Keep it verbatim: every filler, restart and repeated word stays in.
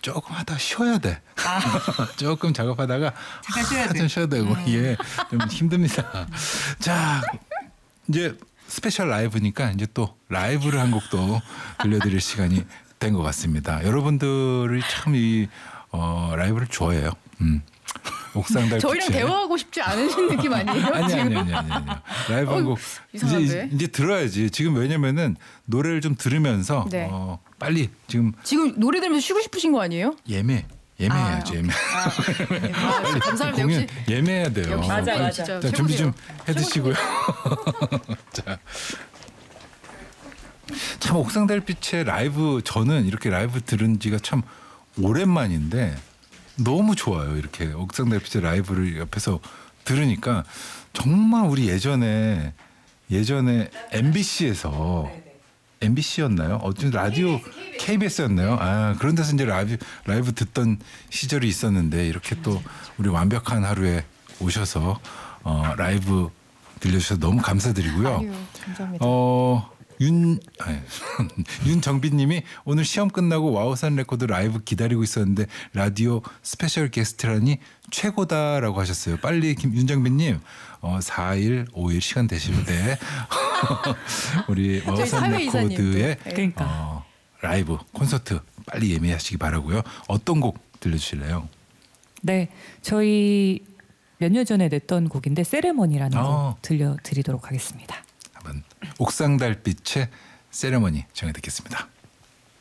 조금 하다가 쉬어야 돼. 아. 조금 작업하다가 잠깐 쉬어야 아, 돼. 좀 쉬어야 되고 음. 예, 좀 힘듭니다. 자, 이제 스페셜 라이브니까 이제 또 라이브를 한 곡도 들려드릴 시간이 된 것 같습니다. 여러분들이 참 이 어, 라이브를 좋아해요. 음. 옥상 달빛에 저희랑 대화하고 싶지 않으신 느낌 아니에요? 아니 지금? 아니 아니 아니 아니 라이브 한 곡 이상한데? 이제, 이제 들어야지. 지금 왜냐면은 노래를 좀 들으면서 네. 어, 빨리 지금 지금 노래 들으면서 쉬고 싶으신 거 아니에요? 예매 예매해야죠. 아, 예매. 아, 네. 아, 감사합니다. 공연 역시 예매해야 돼요. 역시 맞아, 아니, 맞아. 진짜 자, 준비 좀 최고세요. 해두시고요. 자, 참 옥상 달빛의 라이브 저는 이렇게 라이브 들은 지가 참 오랜만인데 너무 좋아요. 이렇게 옥상 달빛의 라이브를 옆에서 들으니까 정말 우리 예전에 예전에 엠비씨에서 엠비씨였나요? 어쩐 라디오 케이비에스였나요? 아 그런 데서 이제 라이브 라이브 듣던 시절이 있었는데 이렇게 또 우리 완벽한 하루에 오셔서 어, 라이브 들려주셔서 너무 감사드리고요. 아유, 감사합니다. 어, 윤 아니, 윤정빈님이 오늘 시험 끝나고 와우산 레코드 라이브 기다리고 있었는데 라디오 스페셜 게스트라니 최고다라고 하셨어요. 빨리 김 윤정빈님 어, 사 일, 오 일 시간 되실 때 우리 와우산 사회이사님 레코드의 또. 네. 그러니까. 어, 라이브 콘서트 빨리 예매하시기 바라고요. 어떤 곡 들려주실래요? 네, 저희 몇 년 전에 냈던 곡인데 세레머니라는 어. 곡 들려드리도록 하겠습니다. 한번 옥상 달빛의 세레머니 정해 듣겠습니다.